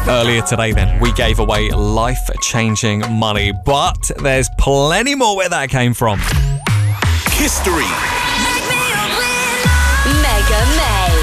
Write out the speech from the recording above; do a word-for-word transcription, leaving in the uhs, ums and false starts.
Earlier today, then, we gave away life-changing money, but there's plenty more where that came from. History. Mega Mega.